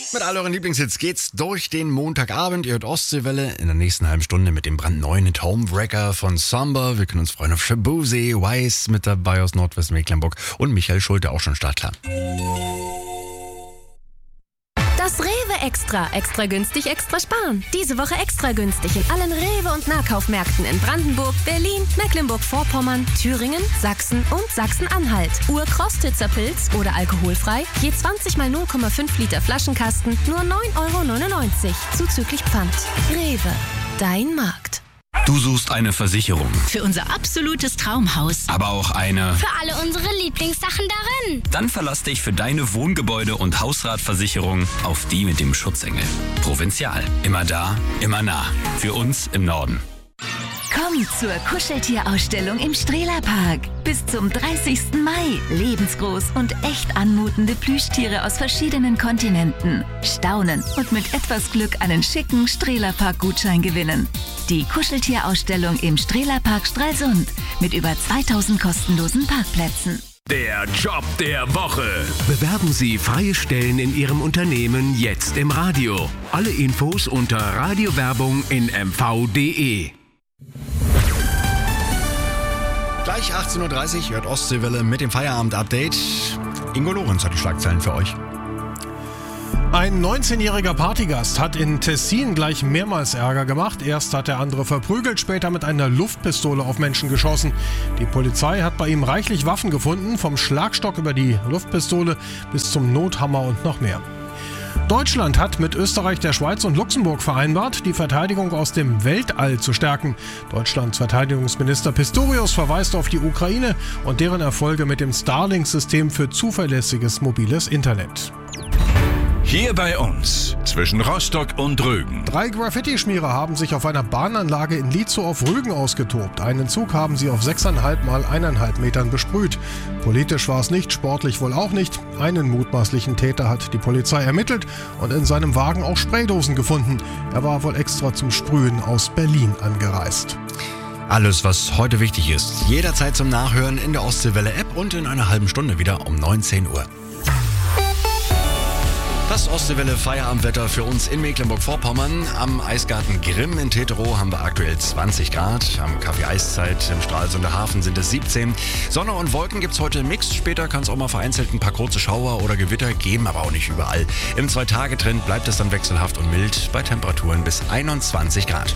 Mit all euren Lieblingshits geht's durch den Montagabend. Ihr hört Ostseewelle in der nächsten halben Stunde mit dem brandneuen Hit Homewrecker von Somber. Wir können uns freuen auf Shabuzi, Weiss mit dabei aus Nordwestmecklenburg und Michael Schulte auch schon startklar. Das Rewe Extra günstig, extra sparen. Diese Woche extra günstig in allen Rewe- und Nahkaufmärkten in Brandenburg, Berlin, Mecklenburg-Vorpommern, Thüringen, Sachsen und Sachsen-Anhalt. Urkostitzer Pilz oder alkoholfrei, je 20 mal 0,5 Liter Flaschenkasten, nur 9,99 € zuzüglich Pfand. Rewe, dein Markt. Du suchst eine Versicherung, Für unser absolutes Traumhaus. aber auch eine. Für alle unsere Lieblingssachen darin. Dann verlass dich für deine Wohngebäude- und Hausratversicherung auf die mit dem Schutzengel. Provinzial. Immer da, immer nah. Für uns im Norden. Komm zur Kuscheltierausstellung im Strehlerpark. Bis zum 30. Mai. Lebensgroß und echt anmutende Plüschtiere aus verschiedenen Kontinenten. Staunen und mit etwas Glück einen schicken Strehlerpark-Gutschein gewinnen. Die Kuscheltierausstellung im Strehlerpark Stralsund mit über 2000 kostenlosen Parkplätzen. Der Job der Woche. Bewerben Sie freie Stellen in Ihrem Unternehmen jetzt im Radio. Alle Infos unter Radiowerbung in mv.de. Gleich 18.30 Uhr hört Ostseewelle mit dem Feierabend-Update. Ingo Lorenz hat die Schlagzeilen für euch. Ein 19-jähriger Partygast hat in Tessin gleich mehrmals Ärger gemacht. Erst hat der andere verprügelt, später mit einer Luftpistole auf Menschen geschossen. Die Polizei hat bei ihm reichlich Waffen gefunden, vom Schlagstock über die Luftpistole bis zum Nothammer und noch mehr. Deutschland hat mit Österreich, der Schweiz und Luxemburg vereinbart, die Verteidigung aus dem Weltall zu stärken. Deutschlands Verteidigungsminister Pistorius verweist auf die Ukraine und deren Erfolge mit dem Starlink-System für zuverlässiges mobiles Internet. Hier bei uns, zwischen Rostock und Rügen. 3 Graffiti-Schmierer haben sich auf einer Bahnanlage in Lietzow auf Rügen ausgetobt. Einen Zug haben sie auf 6,5 mal 1,5 Metern besprüht. Politisch war es nicht, sportlich wohl auch nicht. Einen mutmaßlichen Täter hat die Polizei ermittelt und in seinem Wagen auch Spraydosen gefunden. Er war wohl extra zum Sprühen aus Berlin angereist. Alles, was heute wichtig ist, jederzeit zum Nachhören in der Ostseewelle-App und in einer halben Stunde wieder um 19 Uhr. Das Ostseewelle Feierabendwetter für uns in Mecklenburg-Vorpommern. Am Eisgarten Grimm in Teterow haben wir aktuell 20 Grad. Am Café Eiszeit im Stralsunder Hafen sind es 17. Sonne und Wolken gibt's heute Mix. Später kann es auch mal vereinzelt ein paar kurze Schauer oder Gewitter geben, aber auch nicht überall. Im 2-Tage-Trend bleibt es dann wechselhaft und mild bei Temperaturen bis 21 Grad.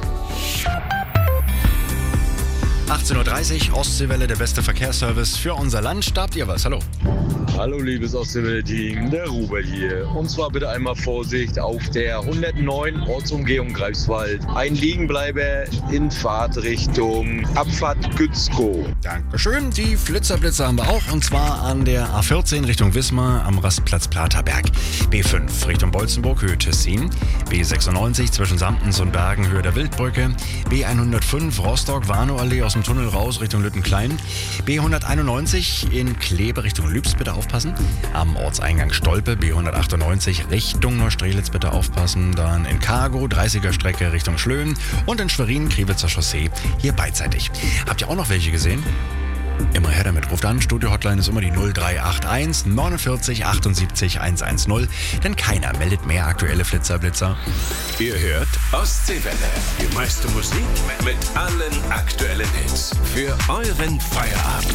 18.30 Uhr, Ostseewelle, der beste Verkehrsservice für unser Land. Da habt ihr was, hallo. Hallo liebes Ostseewelle-Team, der Robert hier. Und zwar bitte einmal Vorsicht auf der 109 Ortsumgehung Greifswald. Ein Liegenbleiber in Fahrtrichtung Abfahrt Gützkow. Dankeschön, die Flitzerblitze haben wir auch. Und zwar an der A14 Richtung Wismar am Rastplatz Platerberg. B5 Richtung Bolzenburg, Höhe Tessin. B96 zwischen Samtens und Bergen, Höhe der Wildbrücke. B105 Rostock-Warnow-Allee aus dem Tunnel raus Richtung Lüttenklein. B191 in Kleve Richtung Lübs, bitte aufpassen. Am Ortseingang Stolpe, B198 Richtung Neustrelitz, bitte aufpassen. Dann in Cargo, 30er Strecke Richtung Schlöen. Und in Schwerin, Kriwitzer Chaussee, hier beidseitig. Habt ihr auch noch welche gesehen? Immer her damit, ruft an. Studio-Hotline ist immer die 0381 49 78 110. Denn keiner meldet mehr aktuelle Flitzerblitzer. Ihr hört Ostseewelle. Die meiste Musik mit allen aktuellen Hits. Für euren Feierabend.